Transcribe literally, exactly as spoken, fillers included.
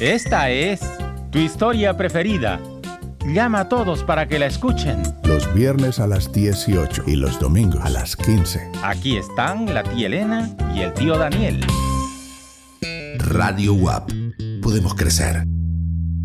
Esta es tu historia preferida. Llama a todos para que la escuchen. Los viernes a las dieciocho y los domingos a las quince. Aquí están la tía Elena y el tío Daniel. Radio U A P. Podemos crecer.